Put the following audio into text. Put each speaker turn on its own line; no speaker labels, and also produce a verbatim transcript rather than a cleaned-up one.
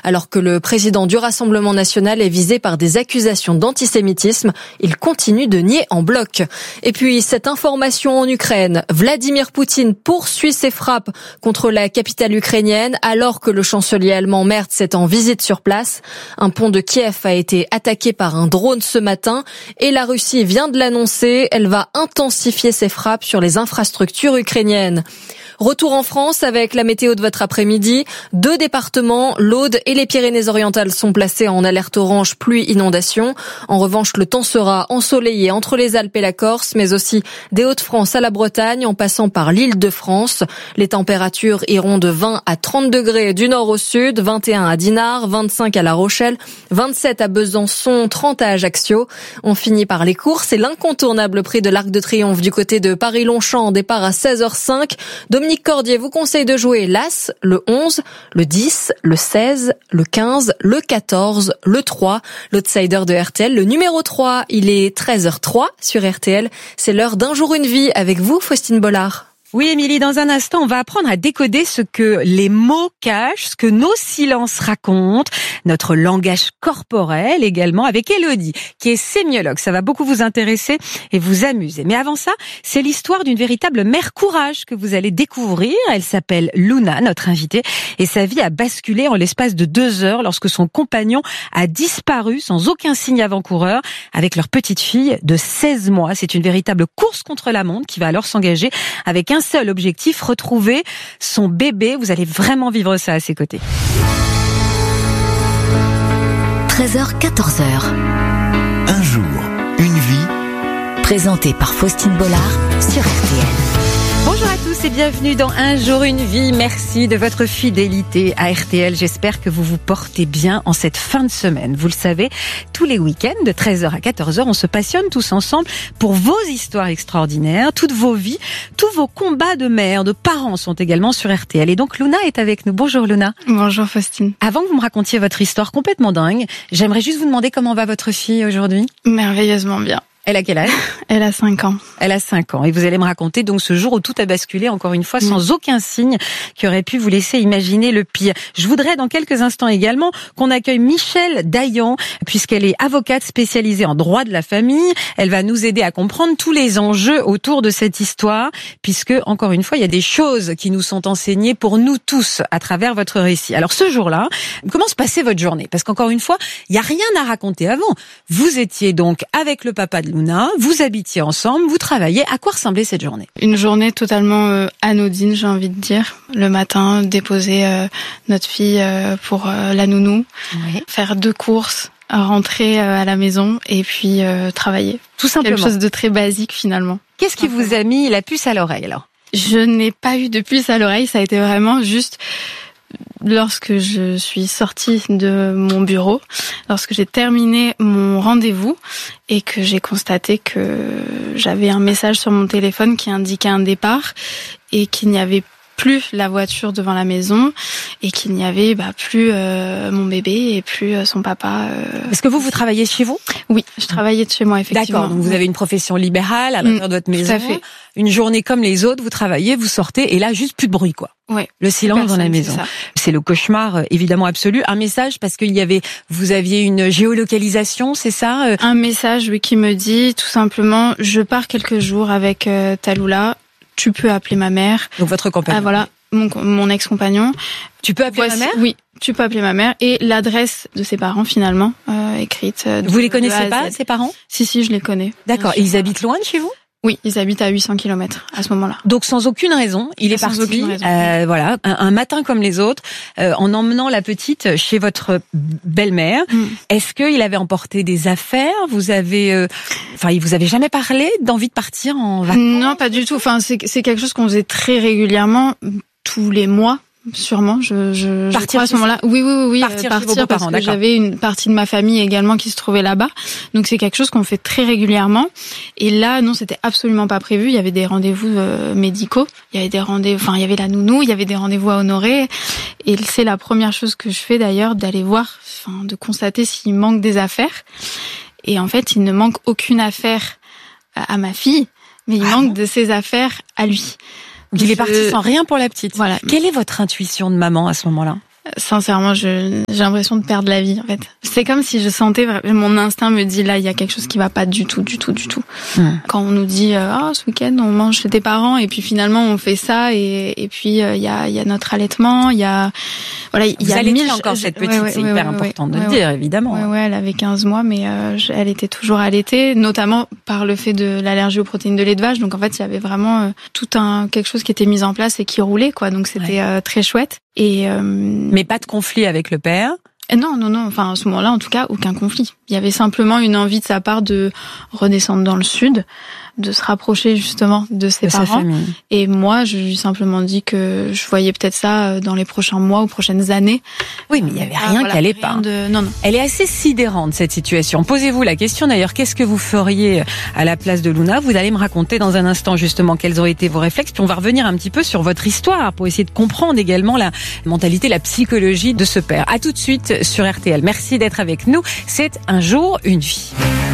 Alors que le président du Rassemblement national est visé par des accusations d'antisémitisme, il continue de nier en bloc. Et puis, cette information en Ukraine, Vladimir Poutine poursuit ses frappes contre la capitale ukrainienne alors que le chancelier allemand Merz est en visite sur place. Un pont de Kiev a été attaqué par un drone ce matin et la Russie vient de l'annoncer. Elle va intensifier ses frappes sur les infrastructures ukrainiennes. Retour en France avec la météo de votre après-midi. Deux départements, l'Aude et les Pyrénées-Orientales, sont placés en alerte orange pluie-inondation. En revanche, le temps sera ensoleillé entre les Alpes et la Corse, mais aussi des Hauts-de-France à la Bretagne, en passant par l'Île-de-France. Les températures iront de vingt à trente degrés du nord au sud, vingt et un à Dinard, vingt-cinq à La Rochelle, vingt-sept à Besançon, trente à Ajaccio. On finit par les courses et l'incontournable prix de l'Arc de Triomphe du côté de Paris-Longchamp, départ à seize heures cinq. Dominique Cordier vous conseille de jouer l'As, le onze, le dix, le seize, le quinze, le quatorze, le trois, l'outsider de R T L, le numéro trois. Il est treize heures trois sur R T L. C'est l'heure d'un jour une vie avec vous, Faustine Bollard.
Oui, Émilie, dans un instant, on va apprendre à décoder ce que les mots cachent, ce que nos silences racontent, notre langage corporel également, avec Élodie, qui est sémiologue. Ça va beaucoup vous intéresser et vous amuser. Mais avant ça, c'est l'histoire d'une véritable mère courage que vous allez découvrir. Elle s'appelle Luna, notre invitée, et sa vie a basculé en l'espace de deux heures lorsque son compagnon a disparu sans aucun signe avant-coureur avec leur petite fille de seize mois. C'est une véritable course contre la montre qui va alors s'engager avec un Un seul objectif, retrouver son bébé. Vous allez vraiment vivre ça à ses côtés.
treize heures quatorze heures.
Un jour, une vie.
Présenté par Faustine Bollard sur R T L.
Bonjour à tous et bienvenue dans Un jour une vie. Merci de votre fidélité à R T L. J'espère que vous vous portez bien en cette fin de semaine. Vous le savez, tous les week-ends de treize heures à quatorze heures, on se passionne tous ensemble pour vos histoires extraordinaires, toutes vos vies, tous vos combats de mère, de parents sont également sur R T L. Et donc Luna est avec nous. Bonjour Luna.
Bonjour Faustine.
Avant que vous me racontiez votre histoire complètement dingue, j'aimerais juste vous demander comment va votre fille aujourd'hui.
Merveilleusement bien.
Elle a quel âge ?
Elle a cinq ans.
Elle a cinq ans. Et vous allez me raconter donc ce jour où tout a basculé, encore une fois, sans aucun signe qui aurait pu vous laisser imaginer le pire. Je voudrais dans quelques instants également qu'on accueille Michèle Dayan, puisqu'elle est avocate spécialisée en droit de la famille. Elle va nous aider à comprendre tous les enjeux autour de cette histoire, puisque, encore une fois, il y a des choses qui nous sont enseignées pour nous tous à travers votre récit. Alors ce jour-là, comment se passait votre journée ? Parce qu'encore une fois, il n'y a rien à raconter avant. Vous étiez donc avec le papa de Luna, vous habitiez ensemble, vous travaillez. À quoi ressemblait cette journée ?
Une journée totalement euh, anodine, j'ai envie de dire. Le matin, déposer euh, notre fille euh, pour euh, la nounou, oui. Faire deux courses, rentrer euh, à la maison et puis euh, travailler.
Tout simplement.
Quelque chose de très basique finalement.
Qu'est-ce qui vous a mis la puce à l'oreille alors ?
Je n'ai pas eu de puce à l'oreille, ça a été vraiment juste... Lorsque je suis sortie de mon bureau, lorsque j'ai terminé mon rendez-vous et que j'ai constaté que j'avais un message sur mon téléphone qui indiquait un départ et qu'il n'y avait plus la voiture devant la maison et qu'il n'y avait bah, plus euh, mon bébé et plus euh, son papa. Euh...
Est-ce que vous, vous travaillez chez vous ?
Oui, je travaillais de chez moi, effectivement.
D'accord, donc vous avez une profession libérale à l'intérieur mmh, de votre maison.
Tout à fait.
Une journée comme les autres, vous travaillez, vous sortez et là, juste plus de bruit, quoi.
Ouais.
Le silence
Personne,
dans la maison.
C'est,
c'est le cauchemar, évidemment, absolu. Un message parce qu'il y avait, vous aviez une géolocalisation, c'est ça ?
Un message, oui, qui me dit tout simplement, je pars quelques jours avec euh, Talula. Tu peux appeler ma mère.
Donc votre compagnon.
Ah voilà, mon, mon ex-compagnon.
Tu peux appeler
Voici,
ma mère ?
Oui, tu peux appeler ma mère. Et l'adresse de ses parents, finalement, euh, écrite. De,
vous les connaissez
de
pas, ses parents ?
Si, si, je les connais.
D'accord. Et ils habitent loin de chez vous ?
Oui, ils habitent à huit cents kilomètres à ce moment-là.
Donc sans aucune raison, il est
sans
parti,
raison,
euh, voilà, un, un matin comme les autres, euh, en emmenant la petite chez votre belle-mère. Mm. Est-ce qu'il avait emporté des affaires ? Vous avez, euh, enfin, il vous avait jamais parlé d'envie de partir en vacances ?
Non, pas du tout. Enfin, c'est, c'est quelque chose qu'on faisait très régulièrement, tous les mois. Sûrement, je, je,
partir
je crois à ce moment-là. Oui, oui, oui, oui.
Partir,
euh, partir
chez vos
parce
parents,
que
d'accord.
J'avais une partie de ma famille également qui se trouvait là-bas. Donc c'est quelque chose qu'on fait très régulièrement. Et là, non, c'était absolument pas prévu. Il y avait des rendez-vous euh, médicaux. Il y avait des rendez-vous, enfin, il y avait la nounou, il y avait des rendez-vous à honorer. Et c'est la première chose que je fais d'ailleurs, d'aller voir, enfin, de constater s'il manque des affaires. Et en fait, il ne manque aucune affaire à, à ma fille, mais il ah manque bon de ses affaires à lui.
Donc il est parti sans rien pour la petite.
Voilà.
Quelle est votre intuition de maman à ce moment-là ?
Sincèrement, je, j'ai l'impression de perdre la vie, en fait. C'est comme si je sentais, mon instinct me dit, là, il y a quelque chose qui va pas du tout, du tout, du tout. Mmh. Quand on nous dit, ah, oh, ce week-end, on mange chez tes parents, et puis finalement, on fait ça, et, et puis, il euh, y a, il y a notre allaitement, il y a, voilà, il y a
mille encore cette petite, ouais, ouais, c'est ouais, hyper ouais, important ouais, de ouais, le dire,
ouais.
évidemment.
Ouais, ouais, elle avait quinze mois, mais euh, elle était toujours allaitée, notamment par le fait de l'allergie aux protéines de lait de vache. Donc, en fait, il y avait vraiment euh, tout un, quelque chose qui était mis en place et qui roulait, quoi. Donc, c'était ouais. euh, très chouette. Et, euh,
mais pas de conflit avec le père?
Non, non, non. Enfin, à ce moment-là, en tout cas, aucun conflit. Il y avait simplement une envie de sa part de redescendre dans le sud, de se rapprocher justement de ses
de
parents. Et moi, je lui ai simplement dit que je voyais peut-être ça dans les prochains mois ou prochaines années.
Oui, mais il n'y avait rien ah, qui allait pas.
De... Non, non.
Elle est assez sidérante, cette situation. Posez-vous la question d'ailleurs, qu'est-ce que vous feriez à la place de Luna? Vous allez me raconter dans un instant justement quels ont été vos réflexes. Puis on va revenir un petit peu sur votre histoire pour essayer de comprendre également la mentalité, la psychologie de ce père. À tout de suite sur R T L. Merci d'être avec nous. C'est Un jour, une vie.